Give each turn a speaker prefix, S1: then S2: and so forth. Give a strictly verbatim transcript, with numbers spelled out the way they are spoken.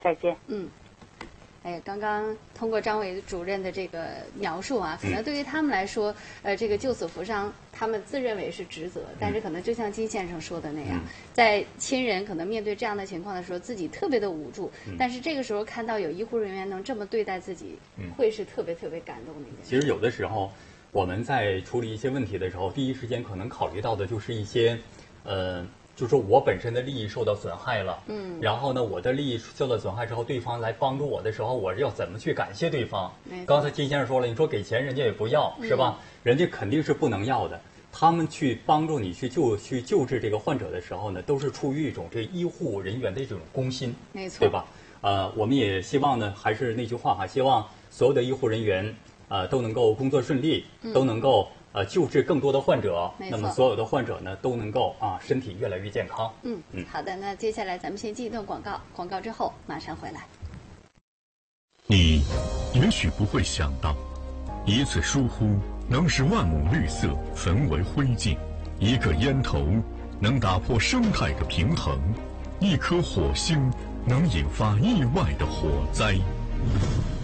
S1: 再见。
S2: 嗯。哎，刚刚通过张伟主任的这个描述啊，可能对于他们来说，呃，这个救死扶伤，他们自认为是职责，但是可能就像金先生说的那样，在亲人可能面对这样的情况的时候，自己特别的无助，但是这个时候看到有医护人员能这么对待自己，会是特别特别感动的一件事。
S3: 其实有的时候我们在处理一些问题的时候，第一时间可能考虑到的就是一些，呃。就是说我本身的利益受到损害了，嗯，然后呢，我的利益受到损害之后，对方来帮助我的时候，我要怎么去感谢对方？刚才金先生说了，你说给钱人家也不要，是吧？嗯、人家肯定是不能要的。他们去帮助你去救去救治这个患者的时候呢，都是出于一种这医护人员的这种公心，
S2: 没错，
S3: 对吧？呃，我们也希望呢，还是那句话哈，希望所有的医护人员呃都能够工作顺利，嗯、都能够。呃，救治更多的患者，那么所有的患者呢都能够啊身体越来越健康。
S2: 嗯嗯，好的，那接下来咱们先进一段广告，广告之后马上回来。
S4: 你也许不会想到，一次疏忽能使万亩绿色焚为灰烬，一个烟头能打破生态的平衡，一颗火星能引发意外的火灾。